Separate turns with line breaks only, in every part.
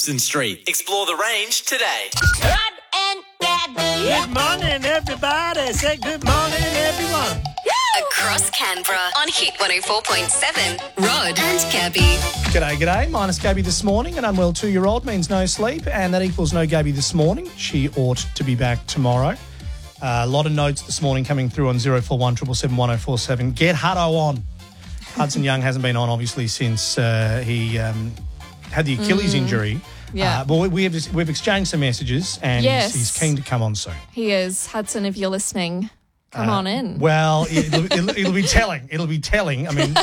Gibson Street. Explore the range today.
Rod and Gabby.
Good morning, everybody. Say good morning, everyone.
Across Canberra on Hit 104.7. Rod and Gabby.
G'day. Minus Gabby this morning. An unwell 2-year-old means no sleep, and that equals no Gabby this morning. She ought to be back tomorrow. A lot of notes this morning coming through on 0417 777 1047. Get Hutto on. Hudson Young hasn't been on, obviously, since he had the Achilles injury.
Yeah.
But we've exchanged some messages, and
Yes.
he's keen to come on soon.
He is. Hudson, if you're listening, come on in.
Well, it'll be telling. It'll be telling. I mean,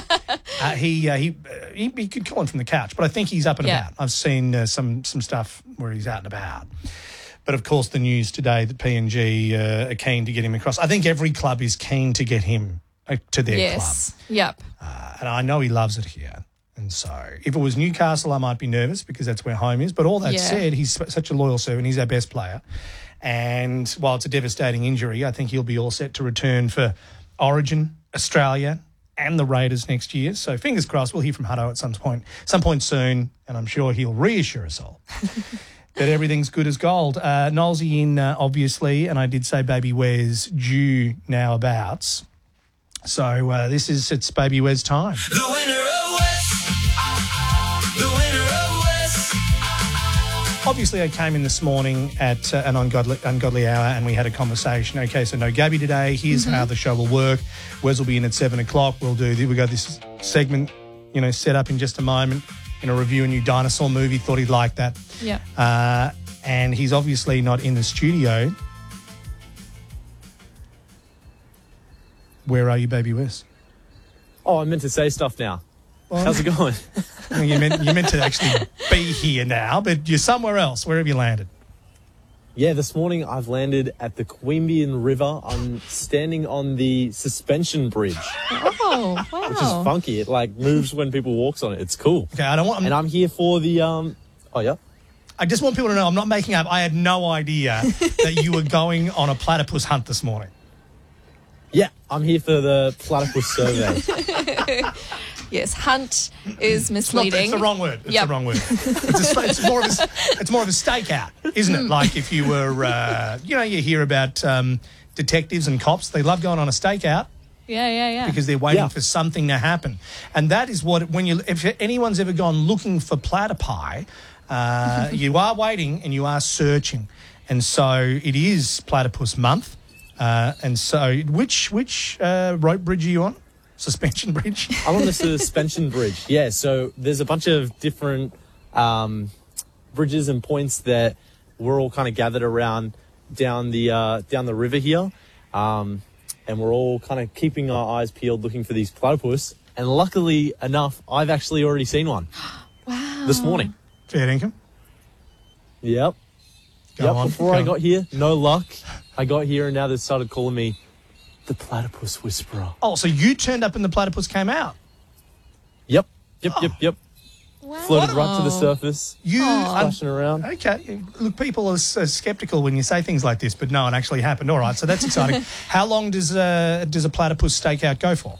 he could call in from the couch, but I think he's up and about. I've seen some stuff where he's out and about. But, of course, the news today that PNG are keen to get him across. I think every club is keen to get him to their club.
Yep.
And I know he loves it here. And so if it was Newcastle, I might be nervous because that's where home is. But all that said, he's such a loyal servant. He's our best player. And while it's a devastating injury, I think he'll be all set to return for Origin, Australia and the Raiders next year. So fingers crossed, we'll hear from Hutto at some point soon, and I'm sure he'll reassure us all that everything's good as gold. Nolsey in, obviously, and I did say Baby Wes due now abouts. So it's Baby Wes time.
The winner of West. The winner of West.
Obviously, I came in this morning at an ungodly hour and we had a conversation. Okay, so no Gabby today. Here's how the show will work. Wes will be in at 7 o'clock. We got this segment, set up in just a moment. Review a new dinosaur movie. Thought he'd like that.
Yeah.
And he's obviously not in the studio. Where are you, Baby Wes?
Oh, I meant to say stuff now.
Well,
how's it going?
you meant to actually be here now, but you're somewhere else. Where have you landed?
Yeah, this morning I've landed at the Queanbeyan River. I'm standing on the suspension bridge,
Oh, wow.
which is funky. It moves when people walks on it. It's cool.
Okay, and
I'm here for the
I just want people to know I'm not making up. I had no idea that you were going on a platypus hunt this morning.
Yeah, I'm here for the platypus survey.
Yes, hunt is misleading.
It's the wrong word. It's
Yep.
the wrong word. It's more of a stakeout, isn't it? Like if you were, you hear about detectives and cops. They love going on a stakeout
Yeah.
because they're waiting for something to happen. And that is what, if anyone's ever gone looking for platypi, you are waiting and you are searching. And so it is Platypus Month. And so which rope bridge are you on? Suspension bridge?
I'm on the suspension bridge. Yeah, so there's a bunch of different bridges and points that we're all kind of gathered around down the river here. And we're all kind of keeping our eyes peeled looking for these platypus. And luckily enough, I've actually already seen one.
Wow.
This morning.
Fair income.
Yep. Before I got here, no luck. I got here and now they started calling me the Platypus Whisperer.
Oh, so you turned up and the platypus came out?
Yep.
Wow.
Floated right to the surface.
Splashing
around.
Okay. Look, people are sceptical when you say things like this, but no, it actually happened. All right, so that's exciting. How long does a platypus stakeout go for?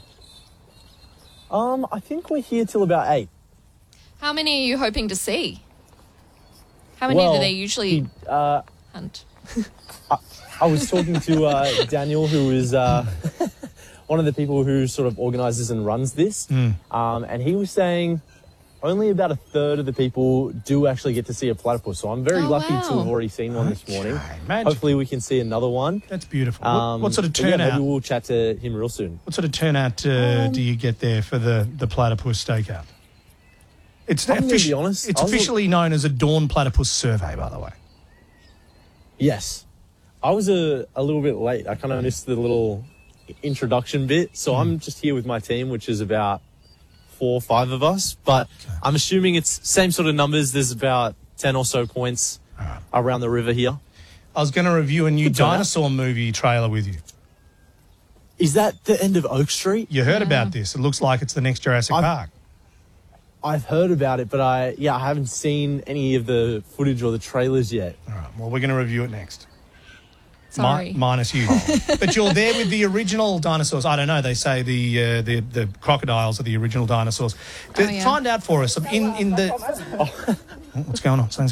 I think we're here till about 8.
How many are you hoping to see? How many do they usually hunt?
I was talking to Daniel, who is one of the people who sort of organises and runs this, and he was saying only about a third of the people do actually get to see a platypus. So I'm very lucky to have already seen one this morning.
Magic.
Hopefully we can see another one.
That's beautiful. What sort of
but yeah,
turnout?
maybe we'll chat to him real soon.
What sort of turnout do you get there for the platypus stakeout? It's
I'm gonna be honest,
It's officially known as a Dawn Platypus Survey, by the way.
Yes. I was a little bit late. I kind of missed the little introduction bit. So I'm just here with my team, which is about 4 or 5 of us. But I'm assuming it's same sort of numbers. There's about 10 or so points around the river here.
I was going to review a new dinosaur movie trailer with you.
Is that the end of Oak Street?
You heard about this. It looks like it's the next Jurassic Park.
I've heard about it, but I haven't seen any of the footage or the trailers yet.
All right. Well, we're going to review it next.
Sorry.
Minus you. But you're there with the original dinosaurs. I don't know. They say the crocodiles are the original dinosaurs. Find out for us. What's going on? Something's